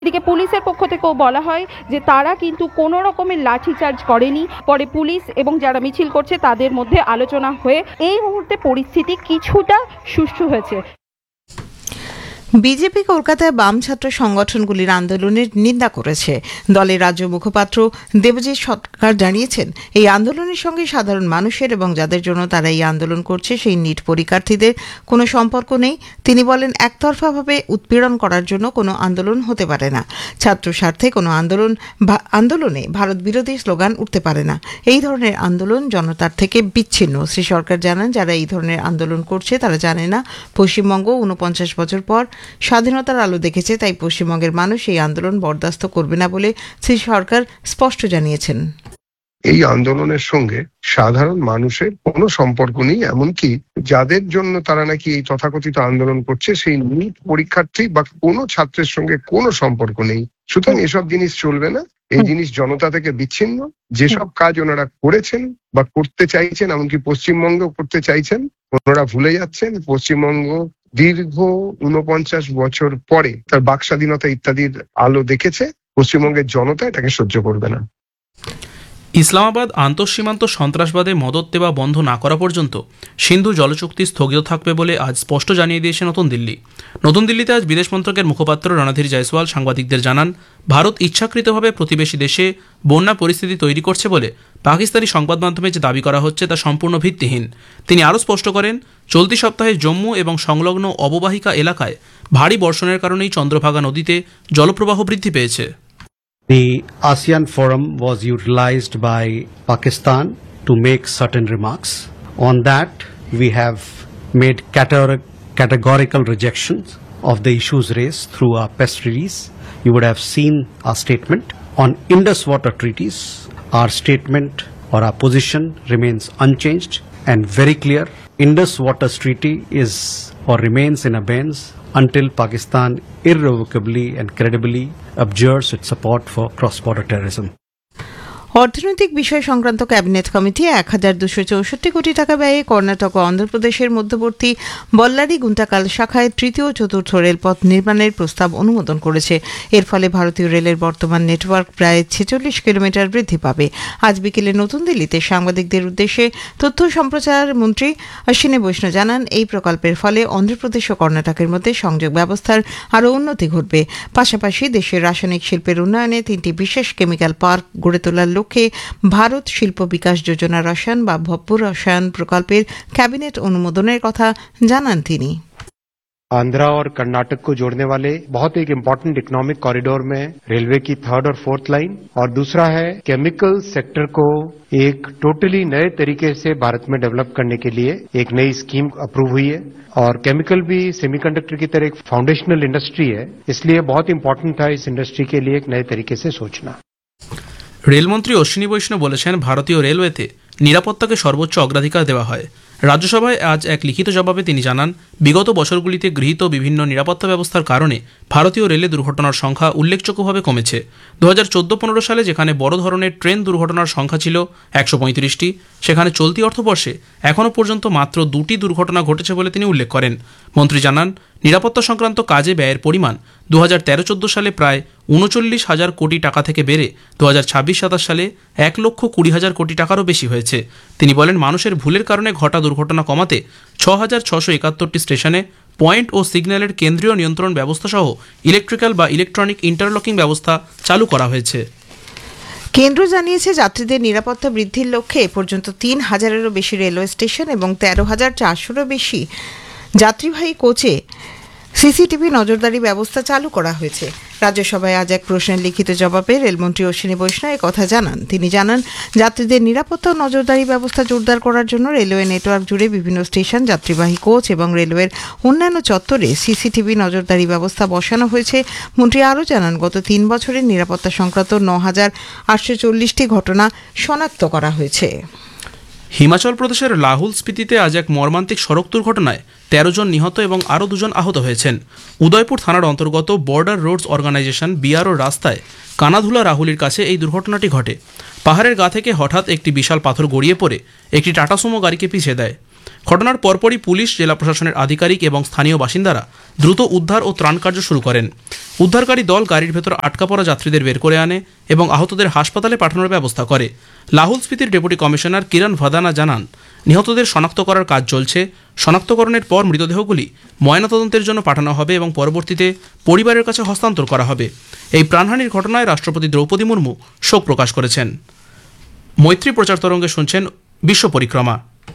এদিকে পুলিশের পক্ষ থেকেও বলা হয় যে তারা কিন্তু কোনো রকমের লাঠিচার্জ করেনি। পরে পুলিশ এবং যারা মিছিল করছে তাদের মধ্যে আলোচনা হয়ে এই মুহূর্তে পরিস্থিতি কিছুটা সুষ্ঠু হয়েছে। বিজেপি কলকাতায় বাম ছাত্র সংগঠনগুলির আন্দোলনের নিন্দা করেছে। দলের রাজ্য মুখপাত্র দেবজিৎ সরকার জানিয়েছেন, এই আন্দোলনের সঙ্গে সাধারণ মানুষের এবং যাদের জন্য তারা এই আন্দোলন করছে সেই নিট পরীক্ষার্থীদের কোনো সম্পর্ক নেই। তিনি বলেন, একতরফাভাবে উৎপীড়ন করার জন্য কোনো আন্দোলন হতে পারে না। ছাত্র স্বার্থে কোনো আন্দোলনে ভারত বিরোধী স্লোগান উঠতে পারে না। এই ধরনের আন্দোলন জনতার থেকে বিচ্ছিন্ন। শ্রী সরকার জানান, যারা এই ধরনের আন্দোলন করছে তারা জানে না পশ্চিমবঙ্গ 49 বছর পর স্বাধীনতার আলো দেখেছে, তাই পশ্চিমবঙ্গের মানুষ এই আন্দোলন বরদাস্ত করবে না বলে শ্রী সরকার স্পষ্ট জানিয়েছেন। এই আন্দোলনের সঙ্গে সাধারণ মানুষের কোনো সম্পর্ক নেই, এমনকি যাদের জন্য তারা নাকি এই তথাকথিত আন্দোলন করছে সেই নিট পরীক্ষার্থী বা কোনো ছাত্রের সঙ্গে কোনো সম্পর্ক নেই। সুতরাং এসব জিনিস চলবে না। এই জিনিস জনতা থেকে বিচ্ছিন্ন। যেসব কাজ ওনারা করেছেন বা করতে চাইছেন, এমনকি পশ্চিমবঙ্গেও করতে চাইছেন, ওনারা ভুলে যাচ্ছেন পশ্চিমবঙ্গ দীর্ঘ 49 বছর পরে তার বাক স্বাধীনতা ইত্যাদির আলো দেখেছে। পশ্চিমবঙ্গের জনতা এটাকে সহ্য করবে না। ইসলামাবাদ আন্তঃসীমান্ত সন্ত্রাসবাদে মদত দেওয়া বন্ধ না করা পর্যন্ত সিন্ধু জলচুক্তি স্থগিত থাকবে বলে আজ স্পষ্ট জানিয়ে দিয়েছে নতুন দিল্লি। নতুন দিল্লিতে আজ বিদেশ মন্ত্রকের মুখপাত্র রণধীর জয়সওয়াল সাংবাদিকদের জানান, ভারত ইচ্ছাকৃতভাবে প্রতিবেশী দেশে বন্যা পরিস্থিতি তৈরি করছে বলে পাকিস্তানি সংবাদ মাধ্যমে যে দাবি করা হচ্ছে তা সম্পূর্ণ ভিত্তিহীন। তিনি আরও স্পষ্ট করেন, চলতি সপ্তাহে জম্মু এবং সংলগ্ন অববাহিকা এলাকায় ভারী বর্ষণের কারণেই চন্দ্রভাগা নদীতে জলপ্রবাহ বৃদ্ধি পেয়েছে। The ASEAN Forum was utilized by Pakistan to make certain remarks. On that, we have made categorical rejections of the issues raised through our press release. You would have seen our statement. On Indus Water Treaties, our statement or our position remains unchanged and very clear. Indus Water Treaty is or remains in abeyance until Pakistan irrevocably and credibly abjures its support for cross-border terrorism. অর্থনৈতিক বিষয় সংক্রান্ত cabinet committee 1264 কোটি টাকা ব্যয়ে কর্ণাটক ও অন্ধ্রপ্রদেশের মধ্যবর্তী বল্লারি গুন্তাকাল শাখায় তৃতীয় ও চতুর্থ রেলপথ নির্মাণের প্রস্তাব অনুমোদন করেছে। এর ফলে ভারতীয় রেলের বর্তমান নেটওয়ার্ক প্রায় 46 কিলোমিটার বৃদ্ধি পাবে। আজ বিকেলে নতুন দিল্লিতে সাংবাদিকদের উদ্দেশ্যে তথ্য সম্প্রচার মন্ত্রী অশ্বিনী বৈষ্ণব জানান, এই প্রকল্পের ফলে অন্ধ্রপ্রদেশ ও কর্ণাটকের মধ্যে সংযোগ ব্যবস্থার আরও উন্নতি ঘটবে। পাশাপাশি দেশের রাসায়নিক শিল্পের উন্নয়নে 3টি বিশেষ কেমিক্যাল পার্ক গড়ে তোলার লক্ষ্যে ভারত শিল্প বিকাশ যোজনা রসায়ন বা ভব্য রসায়ন প্রকল্পের ক্যাবিনেট অনুমোদনের কথা জানান তিনি। आंध्रा और कर्नाटक को जोड़ने वाले बहुत एक इम्पोर्टेंट इकोनॉमिक कॉरिडोर में रेलवे की 3rd और 4th लाइन, और दूसरा है केमिकल सेक्टर को एक टोटली नए तरीके से भारत में डेवलप करने के लिए एक नई स्कीम अप्रूव हुई है। और केमिकल भी सेमीकंडक्टर की तरह एक फाउंडेशनल इंडस्ट्री है, इसलिए बहुत इम्पोर्टेंट था इस इंडस्ट्री के लिए एक नए तरीके से सोचना। রেলমন্ত্রী অশ্বিনী বৈষ্ণব বলেছেন, ভারতীয় রেলওয়েতে নিরাপত্তাকে সর্বোচ্চ অগ্রাধিকার দেওয়া হয়। রাজ্যসভায় আজ এক লিখিত জবাবে তিনি জানান, বিগত বছরগুলিতে গৃহীত বিভিন্ন নিরাপত্তা ব্যবস্থার কারণে ভারতীয় রেলে দুর্ঘটনার সংখ্যা উল্লেখযোগ্যভাবে কমেছে। 2014-15 সালে যেখানে বড় ধরনের ট্রেন দুর্ঘটনার সংখ্যা ছিল 135টি, সেখানে চলতি অর্থবর্ষে এখনও পর্যন্ত মাত্র 2টি দুর্ঘটনা ঘটেছে বলে তিনি উল্লেখ করেন। মন্ত্রী জানান, নিরাপত্তা সংক্রান্ত কাজে ব্যয়ের পরিমাণ 2013-14 সালে প্রায় 39,000 কোটি টাকা থেকে বেড়ে 2026-27 সালে 1,20,000 কোটি টাকারও বেশি হয়েছে। তিনি বলেন, মানুষের ভুলের কারণে ঘটা দুর্ঘটনা কমাতে 6,671টি স্টেশনে পয়েন্ট ও সিগন্যালের কেন্দ্রীয় নিয়ন্ত্রণ ব্যবস্থা সহ ইলেকট্রিক্যাল বা ইলেকট্রনিক ইন্টারলকিং ব্যবস্থা চালু করা হয়েছে। কেন্দ্র জানিয়েছে, যাত্রীদের নিরাপত্তা বৃদ্ধির লক্ষ্যে এ পর্যন্ত 3,000-এরও বেশি রেলওয়ে স্টেশন এবং 13,400-এরও বেশি যাত্রীবাহী কোচে সিসিটিভি নজরদারি ব্যবস্থা চালু করা হয়েছে। রাজ্যসভায় আজ এক প্রশ্নের লিখিত জবাবে রেলমন্ত্রী অশ্বিনী বৈষ্ণব কথা জানান। তিনি জানান, যাত্রীদের নিরাপত্তা ও নজরদারি ব্যবস্থা জোরদার করার জন্য রেলওয়ে নেটওয়ার্ক জুড়ে বিভিন্ন স্টেশন, যাত্রীবাহী কোচ এবং রেলওয়ের অন্যান্য চত্বরে সিসিটিভি নজরদারি ব্যবস্থা বসানো হয়েছে। মন্ত্রী আরও জানান, গত 3 বছরে নিরাপত্তা সংক্রান্ত 9,840টি ঘটনা শনাক্ত করা হয়েছে। হিমাচল প্রদেশের লাহুল স্পিতিতে আজ এক মর্মান্তিক সড়ক দুর্ঘটনায় 13 জন নিহত এবং আরও 2 জন আহত হয়েছেন। উদয়পুর থানার অন্তর্গত বর্ডার রোডস অর্গানাইজেশন বিআরও রাস্তায় কানাধুলা রাহুলির কাছে এই দুর্ঘটনাটি ঘটে। পাহাড়ের গা থেকে হঠাৎ একটি বিশাল পাথর গড়িয়ে পড়ে একটি টাটা সুমো গাড়িকে পিছিয়ে দেয়। ঘটনার পরপরই পুলিশ, জেলা প্রশাসনের আধিকারিক এবং স্থানীয় বাসিন্দারা দ্রুত উদ্ধার ও ত্রাণ কার্য শুরু করেন। উদ্ধারকারী দল গাড়ির ভেতর আটকা পড়া যাত্রীদের বের করে আনে এবং আহতদের হাসপাতালে পাঠানোর ব্যবস্থা করে। লাহুল স্পিতির ডেপুটি কমিশনার কিরণ ভাদানা জানান, নিহতদের শনাক্ত করার কাজ চলছে। শনাক্তকরণের পর মৃতদেহগুলি ময়নাতদন্তের জন্য পাঠানো হবে এবং পরবর্তীতে পরিবারের কাছে হস্তান্তর করা হবে। এই প্রাণহানির ঘটনায় রাষ্ট্রপতি দ্রৌপদী মুর্মু শোক প্রকাশ করেছেন। মৈত্রী প্রচার তরঙ্গে শুনছেন বিশ্ব পরিক্রমা।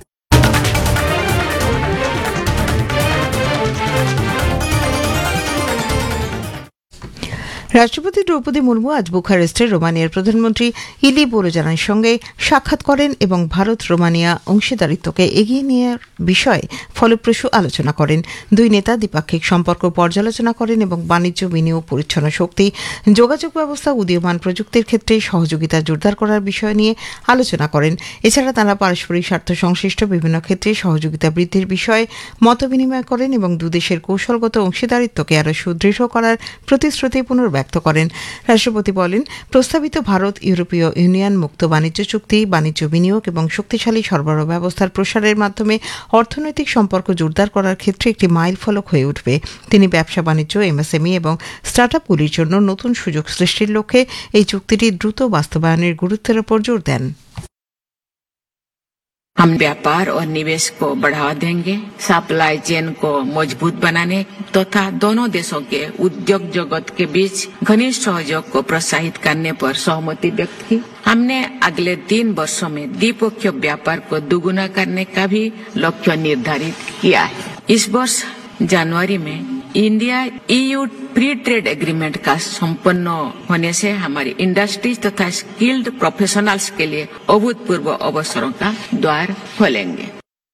রাষ্ট্রপতি দ্রৌপদী মুর্মু আজ বুখারেস্টে রোমানিয়ার প্রধানমন্ত্রী ইলি বোরোজানের সঙ্গে সাক্ষাৎ করেন এবং ভারত রোমানিয়া অংশীদারিত্বকে এগিয়ে নেওয়ার বিষয়ে ফলপ্রসূ আলোচনা করেন। দুই নেতা দ্বিপাক্ষিক সম্পর্ক পর্যালোচনা করেন এবং বাণিজ্য, বিনিয়োগ, পরিচ্ছন্ন শক্তি, যোগাযোগ ব্যবস্থা, উদীয়মান প্রযুক্তির ক্ষেত্রে সহযোগিতা জোরদার করার বিষয় নিয়ে আলোচনা করেন। এছাড়া তাঁরা পারস্পরিক স্বার্থ সংশ্লিষ্ট বিভিন্ন ক্ষেত্রে সহযোগিতা বৃদ্ধির বিষয়ে মতবিনিময় করেন এবং দুদেশের কৌশলগত অংশীদারিত্বকে আরও সুদৃঢ় করার প্রতিশ্রুতি পুনর্ব্যক্ত করেন। রাষ্ট্রপতি বলেন, প্রস্তাবিত ভারত ইউরোপীয় ইউনিয়ন মুক্ত বাণিজ্য চুক্তি বাণিজ্য, বিনিয়োগ এবং শক্তিশালী সরবরাহ ব্যবস্থার প্রসারের মাধ্যমে অর্থনৈতিক সম্পর্ক জোরদার করার ক্ষেত্রে একটি মাইল ফলক হয়ে উঠবে। তিনি ব্যবসা বাণিজ্য, এমএসএমই এবং স্টার্টআপগুলির জন্য নতুন সুযোগ সৃষ্টির লক্ষ্যে এই চুক্তিটি দ্রুত বাস্তবায়নের গুরুত্বের উপর জোর দেন। हम व्यापार और निवेश को बढ़ावा देंगे, सप्लाई चेन को मजबूत बनाने तथा दोनों देशों के उद्योग जगत के बीच घनिष्ठ सहयोग को प्रोत्साहित करने पर सहमति व्यक्त की। हमने अगले 3 वर्षों में द्विपक्षीय व्यापार को दुगुना करने का भी लक्ष्य निर्धारित किया है। इस वर्ष जनवरी में India EU free trade agreement का संपन्न होने से हमारी इंडस्ट्रीज तथा स्किल्ड प्रोफेशनल्स के लिए अभूतपूर्व अवसरों का द्वार खोलेंगे।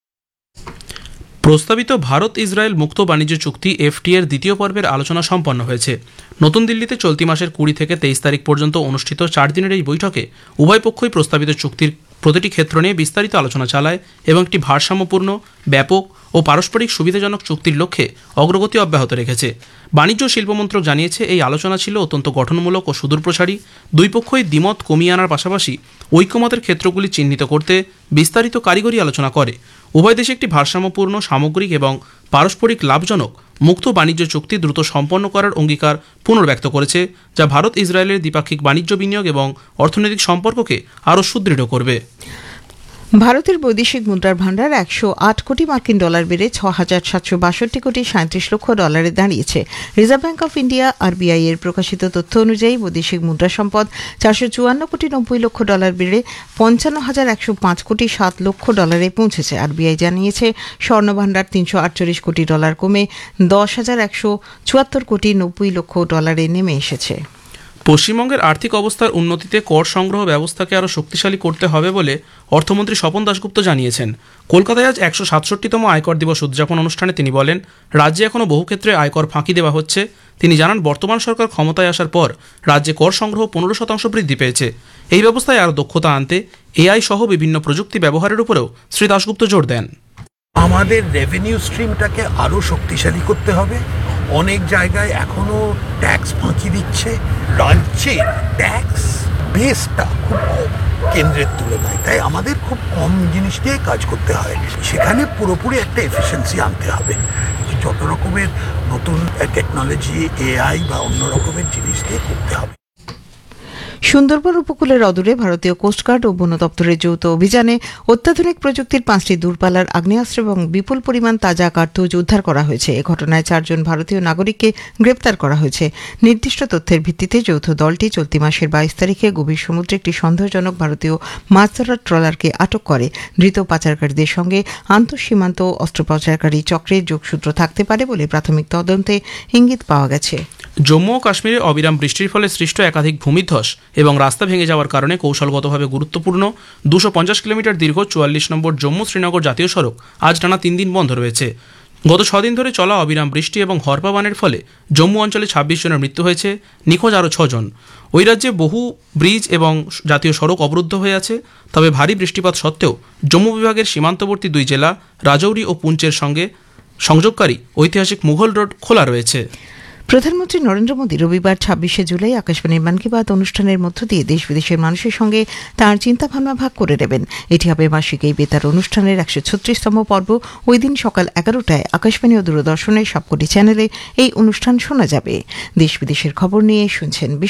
প্রস্তাবিত ভারত ইসরায়েল মুক্ত বাণিজ্য চুক্তি FTA এর দ্বিতীয় পর্বের আলোচনা সম্পন্ন হয়েছে। নতুন দিল্লিতে চলতি মাসের 20 থেকে 23 তারিখ পর্যন্ত অনুষ্ঠিত 4 দিনের এই বৈঠকে উভয় পক্ষই প্রস্তাবিত চুক্তির প্রতিটি ক্ষেত্র নিয়ে বিস্তারিত আলোচনা চালায় এবং একটি ভারসাম্যপূর্ণ, ব্যাপক ও পারস্পরিক সুবিধাজনক চুক্তির লক্ষ্যে অগ্রগতি অব্যাহত রেখেছে। বাণিজ্য শিল্প মন্ত্রক জানিয়েছে, এই আলোচনা ছিল অত্যন্ত গঠনমূলক ও সুদূরপ্রসারী। দুই পক্ষই দ্বিমত কমিয়ে আনার পাশাপাশি ঐক্যমতের ক্ষেত্রগুলি চিহ্নিত করতে বিস্তারিত কারিগরি আলোচনা করে। উভয় দেশে একটি ভারসাম্যপূর্ণ, সামগ্রিক এবং পারস্পরিক লাভজনক মুক্ত বাণিজ্য চুক্তি দ্রুত সম্পন্ন করার অঙ্গীকার পুনর্ব্যক্ত করেছে, যা ভারত ইসরায়েলের দ্বিপাক্ষিক বাণিজ্য, বিনিয়োগ এবং অর্থনৈতিক সম্পর্ককে আরও সুদৃঢ় করবে। ভারতের বৈদেশিক মুদ্রার ভাণ্ডার 108 কোটি মার্কিন ডলার বেড়ে 6,762 কোটি 37 লক্ষ ডলারে দাঁড়িয়েছে। Reserve bank of India RBI এর প্রকাশিত তথ্য অনুযায়ী বৈদেশিক মুদ্রা সম্পদ 454 কোটি 90 লক্ষ ডলার বেড়ে 55,105 কোটি 7 লক্ষ ডলারে পৌঁছেছে। RBI জানিয়েছে, স্বর্ণ ভাণ্ডার 348 কোটি ডলার কমে 10,174 কোটি 90 লক্ষ ডলারে নেমে এসেছে। পশ্চিমবঙ্গের আর্থিক অবস্থার উন্নতিতে কর সংগ্রহ ব্যবস্থাকে আরও শক্তিশালী করতে হবে বলে অর্থমন্ত্রী স্বপন দাশগুপ্ত জানিয়েছেন। কলকাতায় আজ 167তম আয়কর দিবস উদযাপন অনুষ্ঠানে তিনি বলেন, রাজ্যে এখনও বহু ক্ষেত্রে আয়কর ফাঁকি দেওয়া হচ্ছে। তিনি জানান, বর্তমান সরকার ক্ষমতায় আসার পর রাজ্যে কর সংগ্রহ 15% বৃদ্ধি পেয়েছে। এই ব্যবস্থায় আরও দক্ষতা আনতে AI সহ বিভিন্ন প্রযুক্তি ব্যবহারের উপরেও শ্রী দাশগুপ্ত জোর দেন। আমাদের রেভিনিউ স্ট্রিমটাকে আরও শক্তিশালী করতে হবে। অনেক জায়গায় এখনো ট্যাক্স ফাঁকি দিচ্ছে। রাজ্যের ট্যাক্স বেসটা খুব কম কেন্দ্রের তুলনায়, তাই আমাদের খুব কম জিনিস দিয়ে কাজ করতে হয়। সেখানে পুরোপুরি একটা এফিসিয়েন্সি আনতে হবে। যত রকমের নতুন টেকনোলজি, AI বা অন্য রকমের জিনিস দিয়ে করতে হবে। সুন্দরবন উপকূলের অদূরে ভারতীয় কোস্টগার্ড ও বন দপ্তরের যৌথ অভিযানে অত্যাধুনিক প্রযুক্তির 5টি দূরপাল্লার আগ্নেয়াস্ত্র এবং বিপুল পরিমাণ তাজা কার্তুজ উদ্ধার করা হয়েছে। এ ঘটনায় 4 জন ভারতীয় নাগরিককে গ্রেপ্তার করা হয়েছে। নির্দিষ্ট তথ্যের ভিত্তিতে যৌথ দলটি চলতি মাসের 22 তারিখে গভীর সমুদ্রে একটি সন্দেহজনক ভারতীয় মাছ ধরার ট্রলারকে আটক করে। ধৃত পাচারকারীদের সঙ্গে আন্তঃসীমান্ত অস্ত্র পাচারকারী চক্রের যোগসূত্র থাকতে পারে বলে প্রাথমিক তদন্তে ইঙ্গিত পাওয়া গেছে। জম্মু ও কাশ্মীরে অবিরাম বৃষ্টির ফলে সৃষ্ট একাধিক ভূমিধ্বস এবং রাস্তা ভেঙে যাওয়ার কারণে কৌশলগতভাবে গুরুত্বপূর্ণ 250 কিলোমিটার দীর্ঘ 44 নম্বর জম্মু শ্রীনগর জাতীয় সড়ক আজ টানা 3 দিন বন্ধ রয়েছে। গত 6 দিন ধরে চলা অবিরাম বৃষ্টি এবং হরপাবানের ফলে জম্মু অঞ্চলে 26 জনের মৃত্যু হয়েছে, নিখোঁজ আরও 6 জন। ওই রাজ্যে বহু ব্রিজ এবং জাতীয় সড়ক অবরুদ্ধ হয়ে আছে। তবে ভারী বৃষ্টিপাত সত্ত্বেও জম্মু বিভাগের সীমান্তবর্তী 2 জেলা রাজৌরি ও পুঞ্চের সঙ্গে সংযোগকারী ঐতিহাসিক মুঘল রোড খোলা রয়েছে। প্রধানমন্ত্রী নরেন্দ্র মোদী রবিবার 26শে জুলাই আকাশবাণীর মন কি বাত অনুষ্ঠানের মধ্য দিয়ে দেশ বিদেশের মানুষের সঙ্গে তাঁর চিন্তাভাবনা ভাগ করে নেবেন। এটি হবে মাসিক এই বেতার অনুষ্ঠানের 136তম পর্ব। ওই দিন সকাল 11টায় আকাশবাণী ও দূরদর্শনের সবকটি চ্যানেলে এই অনুষ্ঠান শোনা যাবে। দেশ বিদেশের খবর নিয়ে শুনছেন